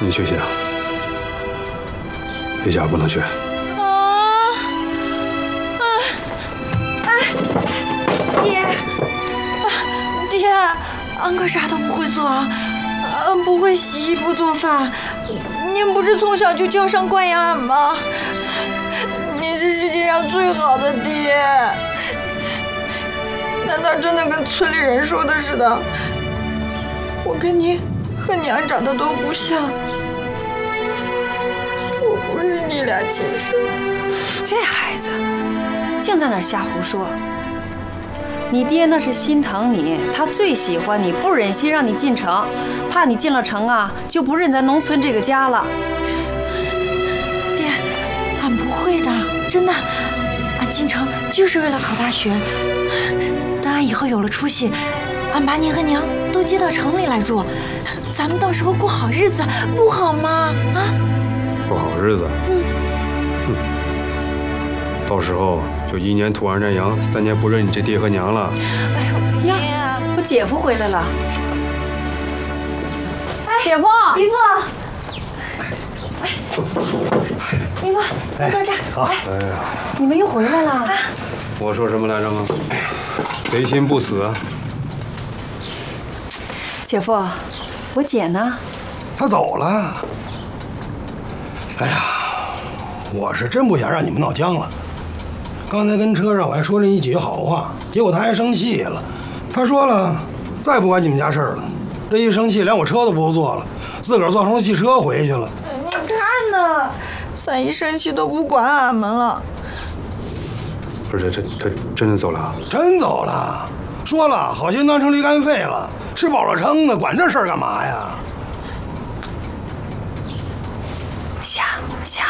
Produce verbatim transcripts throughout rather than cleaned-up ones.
你去行，李霞不能去。 啊！啊！哎，爹，啊，爹，俺可啥都不会做，俺不会洗衣服做饭。您不是从小就叫上惯养俺吗？您是世界上最好的爹。难道真的跟村里人说的似的？我跟您和娘长得都不像，我不是你俩亲生的。 这孩子净在那儿瞎胡说。你爹那是心疼你，他最喜欢你，不忍心让你进城，怕你进了城啊就不认咱农村这个家了。 爹，俺不会的，真的，俺进城就是为了考大学。等俺以后有了出息，俺把你和娘都接到城里来住，咱们到时候过好日子，不好吗？啊？ 过好日子。嗯。哼。到时候就一年土二年洋，三年不认你这爹和娘了。 哎呦，爹， 我姐夫回来了。 哎， 姐夫， 姨夫。哎，姨夫，你坐这儿。 好。 哎呀， 你们又回来了。 我说什么来着吗？贼心不死。 姐夫，我姐呢？ 她走了。哎呀，我是真不想让你们闹僵了。刚才跟车上我还说了你几句好话，结果她还生气了。她说了，再不管你们家事儿了。这一生气，连我车都不坐了，自个儿坐上汽车回去了。 你看呢，三姨生气都不管俺们了。 不是，这他真的走了？ 真走了。说了，好心当成驴肝肺了，吃饱了撑的，管这事儿干嘛呀？ 想想。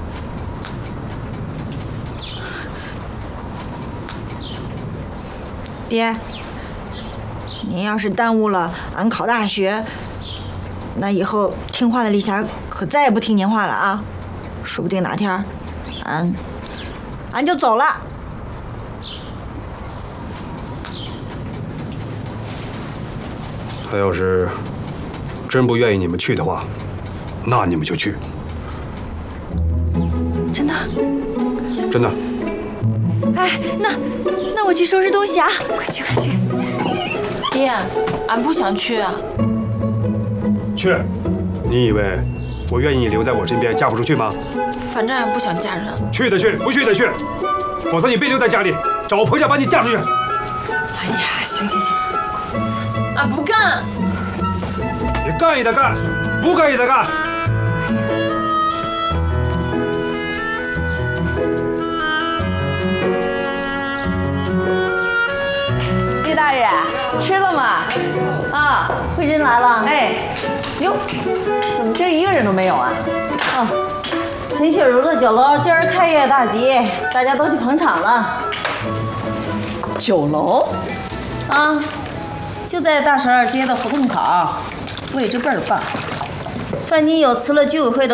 爹，您要是耽误了俺考大学，那以后听话的丽霞可再也不听您话了啊！说不定哪天，俺，俺就走了。 他要是真不愿意你们去的话，那你们就去。 真的？ 真的。 哎，那那我去收拾东西啊！快去快去！ 爹，俺不想去啊。 去？你以为我愿意你留在我身边嫁不出去吗？ 反正俺不想嫁人。 去的去，不去的去，否则你别留在家里，找我婆家把你嫁出去。 哎呀，行行行，俺不干。 你干也得干，不干也得干。 季大爷，吃了吗？啊，慧珍来了。哎，哟，怎么今儿一个人都没有啊？啊，陈雪茹的酒楼今儿开业大吉，大家都去捧场了。酒楼？啊，就在大十二街的胡同口，位置倍儿棒。范金友辞了居委会的